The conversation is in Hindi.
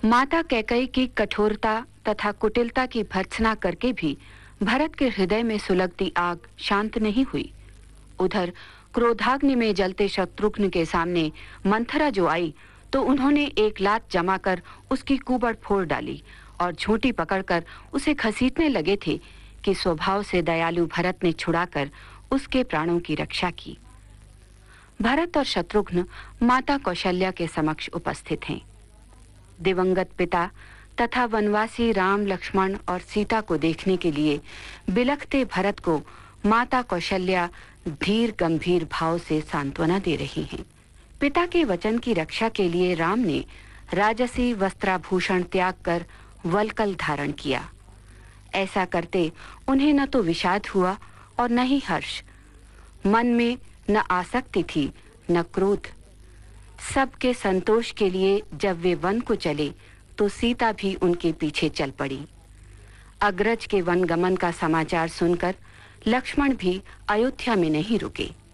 माता कैकेयी की कठोरता तथा कुटिलता की भर्त्सना करके भी भरत के हृदय में सुलगती आग शांत नहीं हुई। उधर क्रोधाग्नि में जलते शत्रुघ्न के सामने मंथरा जो आई तो उन्होंने एक लात जमाकर उसकी कुबड़ फोड़ डाली और झूठी पकड़कर उसे घसीटने लगे थे कि स्वभाव से दयालु भरत ने छुड़ाकर उसके प्राणों की रक्षा की। भरत और शत्रुघ्न माता कौशल्या के समक्ष उपस्थित हैं। दिवंगत पिता तथा वनवासी राम, लक्ष्मण और सीता को देखने के लिए बिलखते भरत को माता कौशल्या धीर गंभीर भाव से सांत्वना दे रही हैं। पिता के वचन की रक्षा के लिए राम ने राजसी वस्त्राभूषण त्याग कर वल्कल धारण किया। ऐसा करते उन्हें न तो विषाद हुआ और न ही हर्ष। मन में न आसक्ति थी न क्रोध। सबके संतोष के लिए जब वे वन को चले तो सीता भी उनके पीछे चल पड़ी। अग्रज के वन गमन का समाचार सुनकर लक्ष्मण भी अयोध्या में नहीं रुके।